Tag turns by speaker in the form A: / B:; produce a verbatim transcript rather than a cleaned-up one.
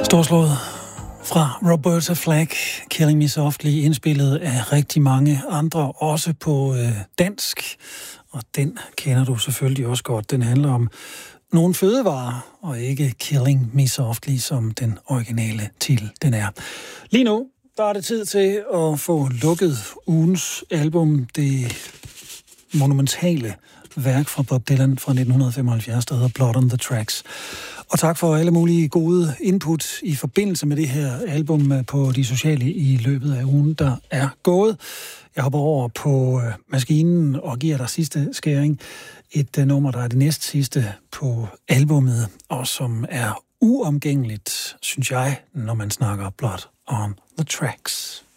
A: Storslået fra Roberta Flack, Killing Me Softly, indspillet af rigtig mange andre, også på øh, dansk. Og den kender du selvfølgelig også godt. Den handler om nogle fødevarer, og ikke Killing Me Softly, som den originale titel den er. Lige nu, der er det tid til at få lukket ugens album, det monumentale værk fra Bob Dylan fra nitten femoghalvfjerds, der hedder Blood on the Tracks. Og tak for alle mulige gode input i forbindelse med det her album på de sociale i løbet af ugen, der er gået. Jeg hopper over på maskinen og giver dig sidste skæring. Et nummer, der er det næst sidste på albummet, og som er uomgængeligt, synes jeg, når man snakker Blood on the Tracks.